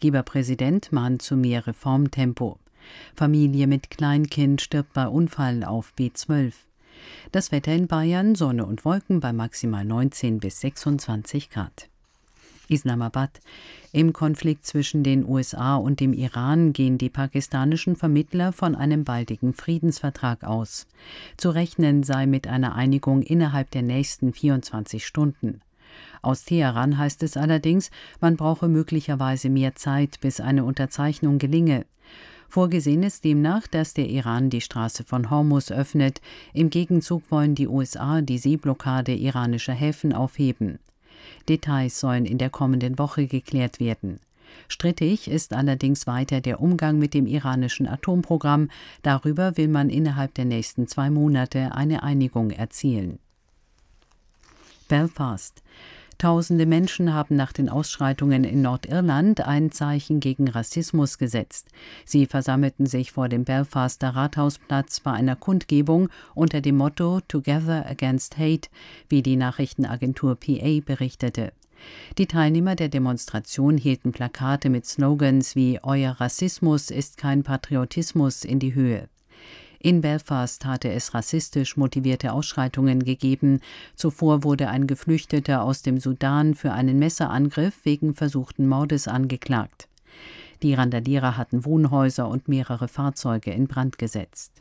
Arbeitgeberpräsident mahnt zu mehr Reformtempo. Familie mit Kleinkind stirbt bei Unfall auf B12. Das Wetter in Bayern, Sonne und Wolken bei maximal 19 bis 26 Grad. Islamabad. Im Konflikt zwischen den USA und dem Iran gehen die pakistanischen Vermittler von einem baldigen Friedensvertrag aus. Zu rechnen sei mit einer Einigung innerhalb der nächsten 24 Stunden. Aus Teheran heißt es allerdings, man brauche möglicherweise mehr Zeit, bis eine Unterzeichnung gelinge. Vorgesehen ist demnach, dass der Iran die Straße von Hormuz öffnet. Im Gegenzug wollen die USA die Seeblockade iranischer Häfen aufheben. Details sollen in der kommenden Woche geklärt werden. Strittig ist allerdings weiter der Umgang mit dem iranischen Atomprogramm. Darüber will man innerhalb der nächsten 2 Monate eine Einigung erzielen. Belfast. Tausende Menschen haben nach den Ausschreitungen in Nordirland ein Zeichen gegen Rassismus gesetzt. Sie versammelten sich vor dem Belfaster Rathausplatz bei einer Kundgebung unter dem Motto Together Against Hate, wie die Nachrichtenagentur PA berichtete. Die Teilnehmer der Demonstration hielten Plakate mit Slogans wie »Euer Rassismus ist kein Patriotismus« in die Höhe. In Belfast hatte es rassistisch motivierte Ausschreitungen gegeben. Zuvor wurde ein Geflüchteter aus dem Sudan für einen Messerangriff wegen versuchten Mordes angeklagt. Die Randalierer hatten Wohnhäuser und mehrere Fahrzeuge in Brand gesetzt.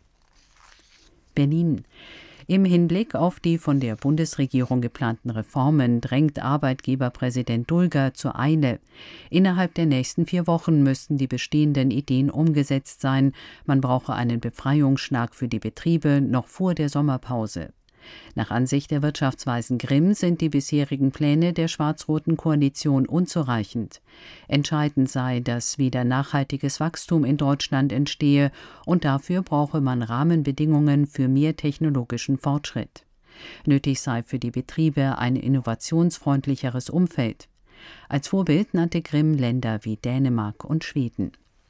Berlin. Im Hinblick auf die von der Bundesregierung geplanten Reformen drängt Arbeitgeberpräsident Dulger zur Eile. Innerhalb der nächsten 4 Wochen müssten die bestehenden Ideen umgesetzt sein. Man brauche einen Befreiungsschlag für die Betriebe noch vor der Sommerpause. Nach Ansicht der Wirtschaftsweisen Grimm sind die bisherigen Pläne der schwarz-roten Koalition unzureichend. Entscheidend sei, dass wieder nachhaltiges Wachstum in Deutschland entstehe und dafür brauche man Rahmenbedingungen für mehr technologischen Fortschritt. Nötig sei für die Betriebe ein innovationsfreundlicheres Umfeld. Als Vorbild nannte Grimm Länder wie Dänemark und Schweden.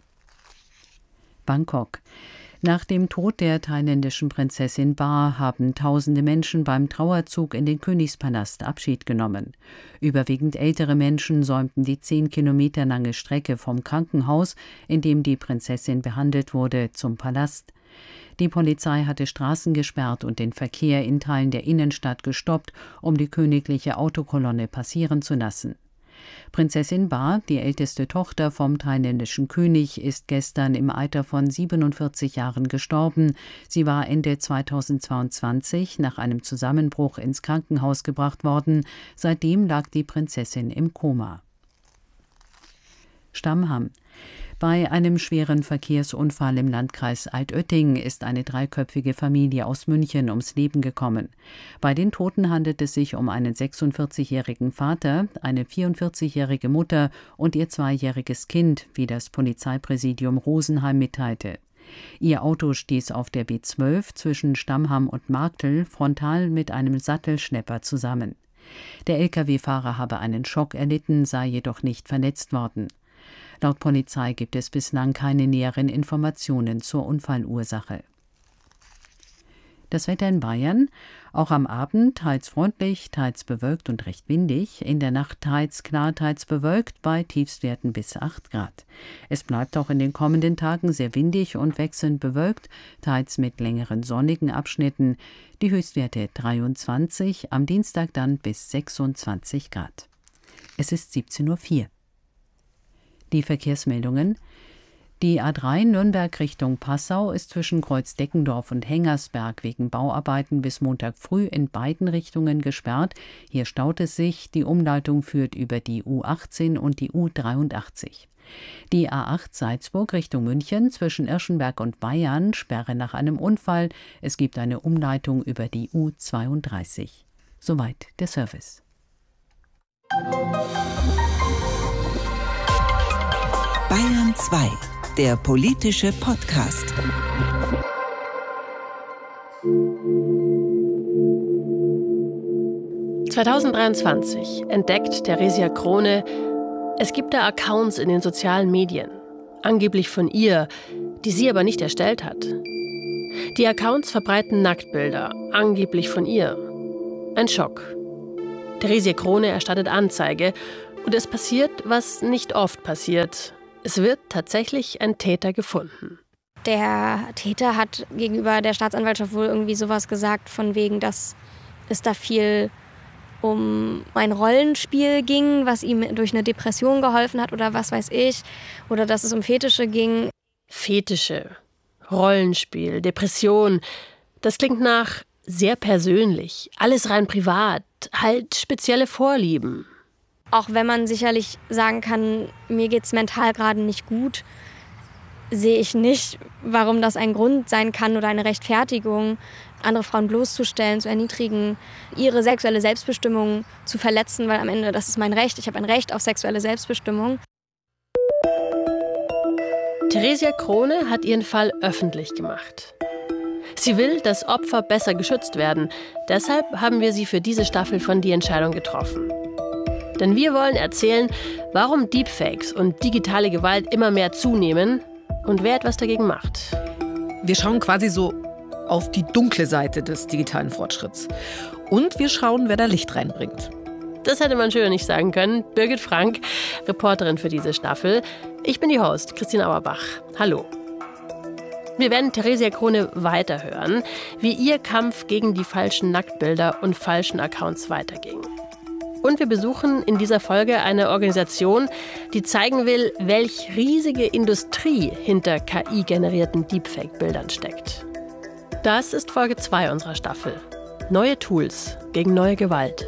Bangkok. Nach dem Tod der thailändischen Prinzessin Ba haben tausende Menschen beim Trauerzug in den Königspalast Abschied genommen. Überwiegend ältere Menschen säumten die 10 Kilometer lange Strecke vom Krankenhaus, in dem die Prinzessin behandelt wurde, zum Palast. Die Polizei hatte Straßen gesperrt und den Verkehr in Teilen der Innenstadt gestoppt, um die königliche Autokolonne passieren zu lassen. Prinzessin Ba, die älteste Tochter vom thailändischen König, ist gestern im Alter von 47 Jahren gestorben. Sie war Ende 2022 nach einem Zusammenbruch ins Krankenhaus gebracht worden. Seitdem lag die Prinzessin im Koma. Stammham. Bei einem schweren Verkehrsunfall im Landkreis Altötting ist eine 3-köpfige Familie aus München ums Leben gekommen. Bei den Toten handelt es sich um einen 46-jährigen Vater, eine 44-jährige Mutter und ihr 2-jähriges Kind, wie das Polizeipräsidium Rosenheim mitteilte. Ihr Auto stieß auf der B12 zwischen Stammham und Marktl frontal mit einem Sattelschlepper zusammen. Der Lkw-Fahrer habe einen Schock erlitten, sei jedoch nicht verletzt worden. Laut Polizei gibt es bislang keine näheren Informationen zur Unfallursache. Das Wetter in Bayern, auch am Abend teils freundlich, teils bewölkt und recht windig, in der Nacht teils klar, teils bewölkt, bei Tiefstwerten bis 8 Grad. Es bleibt auch in den kommenden Tagen sehr windig und wechselnd bewölkt, teils mit längeren sonnigen Abschnitten, die Höchstwerte 23, am Dienstag dann bis 26 Grad. Es ist 17:04 Uhr. Die Verkehrsmeldungen. Die A3 Nürnberg Richtung Passau ist zwischen Kreuzdeckendorf und Hengersberg wegen Bauarbeiten bis Montag früh in beiden Richtungen gesperrt. Hier staut es sich. Die Umleitung führt über die U18 und die U83. Die A8 Salzburg Richtung München zwischen Irschenberg und Bayern, Sperre nach einem Unfall. Es gibt eine Umleitung über die U32. Soweit der Service. Bayern 2, der politische Podcast. (2023) entdeckt Theresia Krone, es gibt da Accounts in den sozialen Medien, angeblich von ihr, die sie aber nicht erstellt hat. Die Accounts verbreiten Nacktbilder, angeblich von ihr. Ein Schock. Theresia Krone erstattet Anzeige. Und es passiert, was nicht oft passiert. Es wird tatsächlich ein Täter gefunden. Der Täter hat gegenüber der Staatsanwaltschaft wohl irgendwie sowas gesagt, von wegen, dass es da viel um ein Rollenspiel ging, was ihm durch eine Depression geholfen hat oder was weiß ich. Oder dass es um Fetische ging. Fetische, Rollenspiel, Depression. Das klingt nach sehr persönlich. Alles rein privat. Halt spezielle Vorlieben. Auch wenn man sicherlich sagen kann, mir geht's mental gerade nicht gut, sehe ich nicht, warum das ein Grund sein kann oder eine Rechtfertigung, andere Frauen bloßzustellen, zu erniedrigen, ihre sexuelle Selbstbestimmung zu verletzen, weil am Ende, das ist mein Recht, ich habe ein Recht auf sexuelle Selbstbestimmung. Theresia Crone hat ihren Fall öffentlich gemacht. Sie will, dass Opfer besser geschützt werden. Deshalb haben wir sie für diese Staffel von Die Entscheidung getroffen. Denn wir wollen erzählen, warum Deepfakes und digitale Gewalt immer mehr zunehmen und wer etwas dagegen macht. Wir schauen quasi so auf die dunkle Seite des digitalen Fortschritts. Und wir schauen, wer da Licht reinbringt. Das hätte man schöner nicht sagen können. Birgit Frank, Reporterin für diese Staffel. Ich bin die Host, Christine Auerbach. Hallo. Wir werden Theresia Crone weiterhören, wie ihr Kampf gegen die falschen Nacktbilder und falschen Accounts weiterging. Und wir besuchen in dieser Folge eine Organisation, die zeigen will, welch riesige Industrie hinter KI-generierten Deepfake-Bildern steckt. Das ist Folge 2 unserer Staffel. Neue Tools gegen neue Gewalt.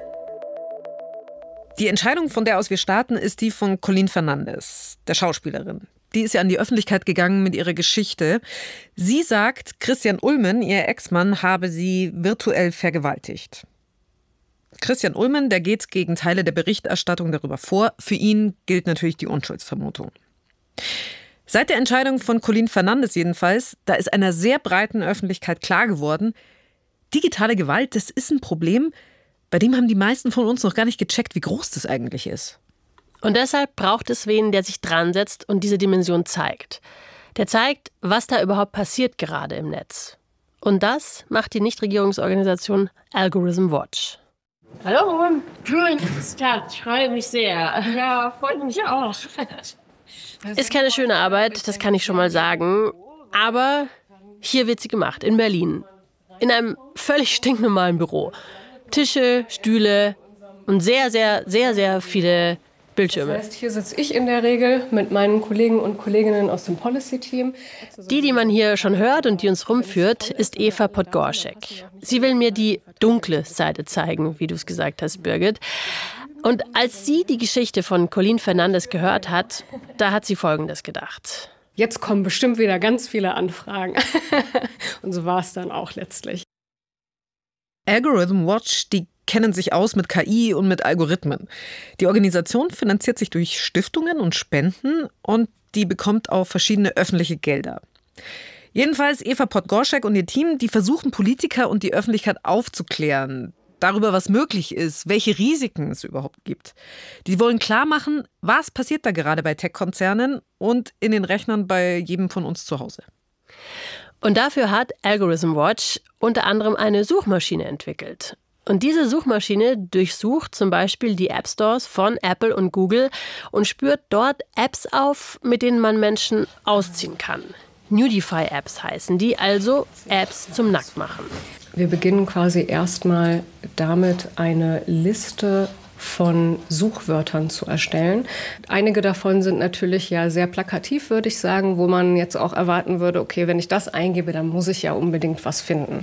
Die Entscheidung, von der aus wir starten, ist die von Colleen Fernandes, der Schauspielerin. Die ist ja an die Öffentlichkeit gegangen mit ihrer Geschichte. Sie sagt, Christian Ulmen, ihr Ex-Mann, habe sie virtuell vergewaltigt. Christian Ulmen, der geht gegen Teile der Berichterstattung darüber vor. Für ihn gilt natürlich die Unschuldsvermutung. Seit der Entscheidung von Colleen Fernandes jedenfalls, da ist einer sehr breiten Öffentlichkeit klar geworden, digitale Gewalt, das ist ein Problem, bei dem haben die meisten von uns noch gar nicht gecheckt, wie groß das eigentlich ist. Und deshalb braucht es wen, der sich dran setzt und diese Dimension zeigt. Der zeigt, was da überhaupt passiert gerade im Netz. Und das macht die Nichtregierungsorganisation Algorithm Watch. Hallo, schön, ich freue mich sehr. Ja, freut mich auch. Ist keine schöne Arbeit, das kann ich schon mal sagen. Aber hier wird sie gemacht, in Berlin. In einem völlig stinknormalen Büro. Tische, Stühle und sehr, sehr, sehr, sehr viele Bildschirme. Das heißt, hier sitze ich in der Regel mit meinen Kollegen und Kolleginnen aus dem Policy-Team. Die man hier schon hört und die uns rumführt, ist Eva Podgorschek. Sie will mir die dunkle Seite zeigen, wie du es gesagt hast, Birgit. Und als sie die Geschichte von Colleen Fernandes gehört hat, da hat sie Folgendes gedacht. Jetzt kommen bestimmt wieder ganz viele Anfragen. Und so war es dann auch letztlich. Algorithm Watch, die kennen sich aus mit KI und mit Algorithmen. Die Organisation finanziert sich durch Stiftungen und Spenden und die bekommt auch verschiedene öffentliche Gelder. Jedenfalls Eva Podgorschek und ihr Team, die versuchen Politiker und die Öffentlichkeit aufzuklären darüber, was möglich ist, welche Risiken es überhaupt gibt. Die wollen klar machen, was passiert da gerade bei Tech-Konzernen und in den Rechnern bei jedem von uns zu Hause. Und dafür hat Algorithm Watch unter anderem eine Suchmaschine entwickelt. Und diese Suchmaschine durchsucht zum Beispiel die App Stores von Apple und Google und spürt dort Apps auf, mit denen man Menschen ausziehen kann. Nudify-Apps heißen die, also Apps zum Nacktmachen. Wir beginnen quasi erstmal damit, eine Liste von Suchwörtern zu erstellen. Einige davon sind natürlich ja sehr plakativ, würde ich sagen, wo man jetzt auch erwarten würde, okay, wenn ich das eingebe, dann muss ich ja unbedingt was finden.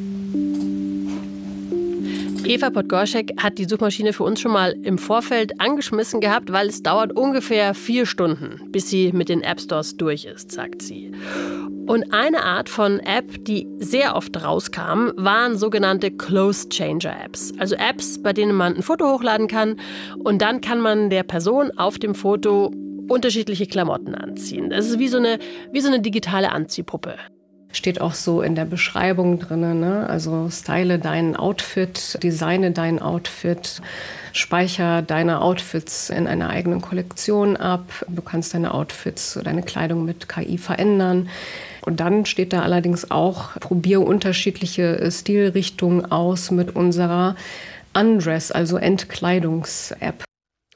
Eva Podgorschek hat die Suchmaschine für uns schon mal im Vorfeld angeschmissen gehabt, weil es dauert ungefähr 4 Stunden, bis sie mit den App Stores durch ist, sagt sie. Und eine Art von App, die sehr oft rauskam, waren sogenannte Clothes-Changer-Apps. Also Apps, bei denen man ein Foto hochladen kann und dann kann man der Person auf dem Foto unterschiedliche Klamotten anziehen. Das ist wie so eine digitale Anziehpuppe. Steht auch so in der Beschreibung drin, ne? Also style dein Outfit, designe dein Outfit, speicher deine Outfits in einer eigenen Kollektion ab. Du kannst deine Outfits, deine Kleidung mit KI verändern. Und dann steht da allerdings auch, probier unterschiedliche Stilrichtungen aus mit unserer Undress, also Entkleidungs-App.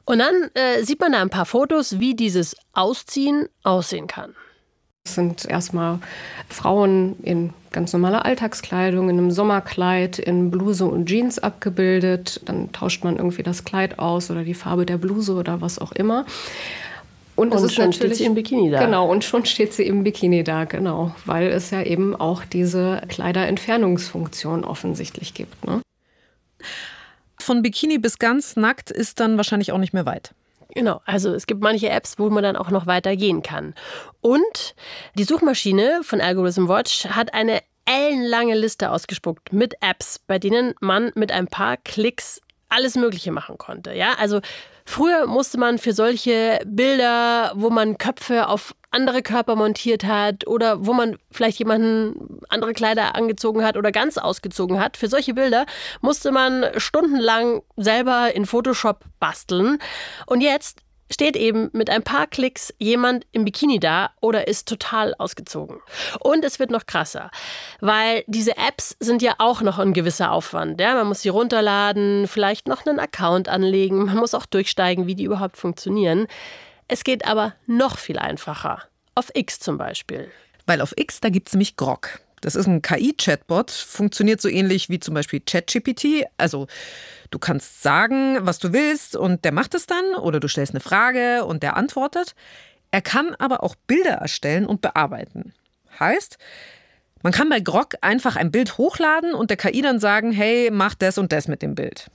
Und dann sieht man da ein paar Fotos, wie dieses Ausziehen aussehen kann. Es sind erstmal Frauen in ganz normaler Alltagskleidung, in einem Sommerkleid, in Bluse und Jeans abgebildet. Dann tauscht man irgendwie das Kleid aus oder die Farbe der Bluse oder was auch immer. Und schon steht sie im Bikini da. Genau, und schon steht sie im Bikini da, genau. Weil es ja eben auch diese Kleiderentfernungsfunktion offensichtlich gibt, ne? Von Bikini bis ganz nackt ist dann wahrscheinlich auch nicht mehr weit. Genau, also es gibt manche Apps, wo man dann auch noch weiter gehen kann. Und die Suchmaschine von Algorithm Watch hat eine ellenlange Liste ausgespuckt mit Apps, bei denen man mit ein paar Klicks alles Mögliche machen konnte. Ja, also früher musste man für solche Bilder, wo man Köpfe auf andere Körper montiert hat oder wo man vielleicht jemanden andere Kleider angezogen hat oder ganz ausgezogen hat, für solche Bilder musste man stundenlang selber in Photoshop basteln. Und jetzt steht eben mit ein paar Klicks jemand im Bikini da oder ist total ausgezogen. Und es wird noch krasser, weil diese Apps sind ja auch noch ein gewisser Aufwand. Ja? Man muss sie runterladen, vielleicht noch einen Account anlegen, man muss auch durchsteigen, wie die überhaupt funktionieren. Es geht aber noch viel einfacher. Auf X zum Beispiel. Weil auf X, da gibt es nämlich Grok. Das ist ein KI-Chatbot, funktioniert so ähnlich wie zum Beispiel ChatGPT. Also du kannst sagen, was du willst und der macht es dann. Oder du stellst eine Frage und der antwortet. Er kann aber auch Bilder erstellen und bearbeiten. Heißt, man kann bei Grok einfach ein Bild hochladen und der KI dann sagen, hey, mach das und das mit dem Bild.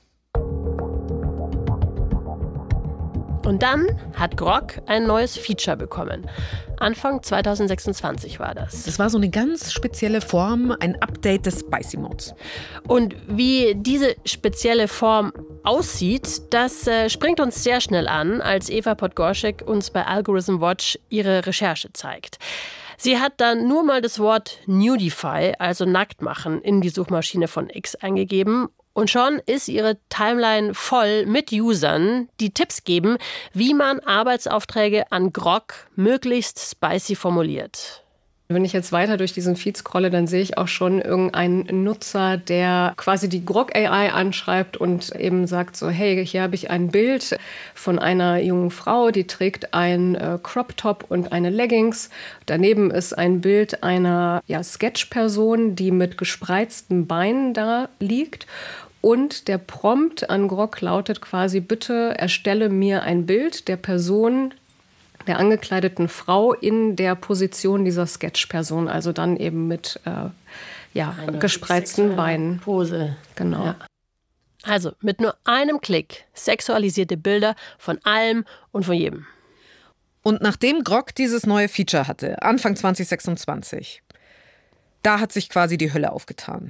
Und dann hat Grok ein neues Feature bekommen. Anfang 2026 war das. Das war so eine ganz spezielle Form, ein Update des Spicy Modes. Und wie diese spezielle Form aussieht, das springt uns sehr schnell an, als Eva Podgorczyk uns bei Algorithm Watch ihre Recherche zeigt. Sie hat dann nur mal das Wort Nudify, also nackt machen, in die Suchmaschine von X eingegeben. Und schon ist ihre Timeline voll mit Usern, die Tipps geben, wie man Arbeitsaufträge an Grok möglichst spicy formuliert. Wenn ich jetzt weiter durch diesen Feed scrolle, dann sehe ich auch schon irgendeinen Nutzer, der quasi die Grok AI anschreibt und eben sagt so, hey, hier habe ich ein Bild von einer jungen Frau, die trägt ein Crop Top und eine Leggings. Daneben ist ein Bild einer Sketch-Person, die mit gespreizten Beinen da liegt. Und der Prompt an Grok lautet quasi, bitte erstelle mir ein Bild der Person, der angekleideten Frau in der Position dieser Sketch-Person, also dann eben mit gespreizten Beinen. Pose. Genau. Ja. Also mit nur einem Klick sexualisierte Bilder von allem und von jedem. Und nachdem Grok dieses neue Feature hatte, Anfang 2026, da hat sich quasi die Hölle aufgetan.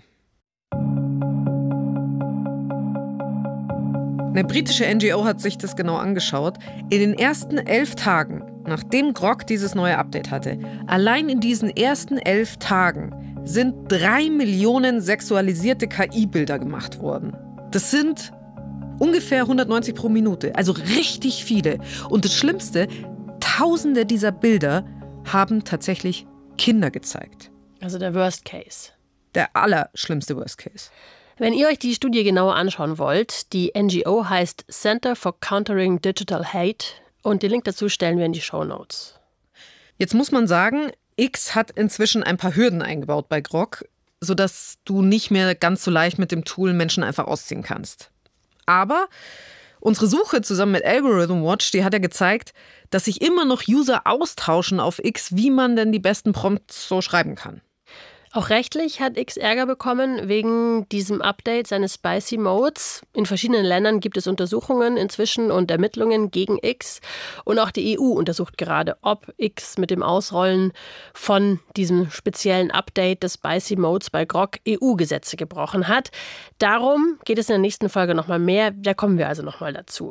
Eine britische NGO hat sich das genau angeschaut. In den ersten 11 Tagen, nachdem Grok dieses neue Update hatte, allein in diesen ersten 11 Tagen sind 3 Millionen sexualisierte KI-Bilder gemacht worden. Das sind ungefähr 190 pro Minute, also richtig viele. Und das Schlimmste, Tausende dieser Bilder haben tatsächlich Kinder gezeigt. Also der Worst Case. Der allerschlimmste Worst Case. Wenn ihr euch die Studie genauer anschauen wollt, die NGO heißt Center for Countering Digital Hate und den Link dazu stellen wir in die Shownotes. Jetzt muss man sagen, X hat inzwischen ein paar Hürden eingebaut bei Grok, sodass du nicht mehr ganz so leicht mit dem Tool Menschen einfach ausziehen kannst. Aber unsere Suche zusammen mit Algorithm Watch, die hat ja gezeigt, dass sich immer noch User austauschen auf X, wie man denn die besten Prompts so schreiben kann. Auch rechtlich hat X Ärger bekommen wegen diesem Update seines Spicy Modes. In verschiedenen Ländern gibt es Untersuchungen inzwischen und Ermittlungen gegen X. Und auch die EU untersucht gerade, ob X mit dem Ausrollen von diesem speziellen Update des Spicy Modes bei Grok EU-Gesetze gebrochen hat. Darum geht es in der nächsten Folge nochmal mehr. Da kommen wir also nochmal dazu.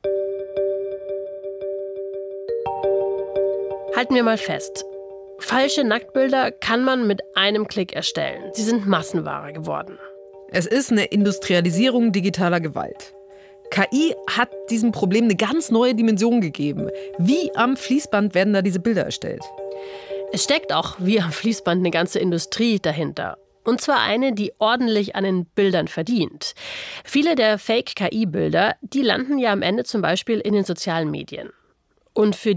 Halten wir mal fest. Falsche Nacktbilder kann man mit einem Klick erstellen. Sie sind Massenware geworden. Es ist eine Industrialisierung digitaler Gewalt. KI hat diesem Problem eine ganz neue Dimension gegeben. Wie am Fließband werden da diese Bilder erstellt? Es steckt auch wie am Fließband eine ganze Industrie dahinter. Und zwar eine, die ordentlich an den Bildern verdient. Viele der Fake-KI-Bilder, die landen ja am Ende zum Beispiel in den sozialen Medien. Und für